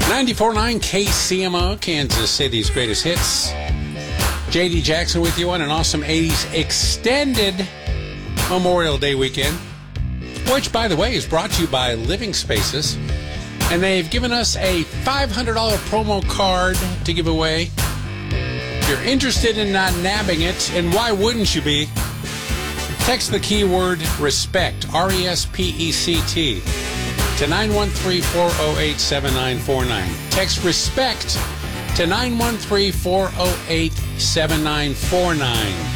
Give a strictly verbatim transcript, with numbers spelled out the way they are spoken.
ninety-four point nine K C M O, Kansas City's greatest hits. J D Jackson with you on an awesome eighties extended Memorial Day weekend, which, by the way, is brought to you by Living Spaces. And they've given us a five hundred dollars promo card to give away. If you're interested in not nabbing it, and why wouldn't you be, text the keyword RESPECT, R E S P E C T, to nine one three, four oh eight, seven nine four nine. Text RESPECT to nine one three, four oh eight, seven nine four nine.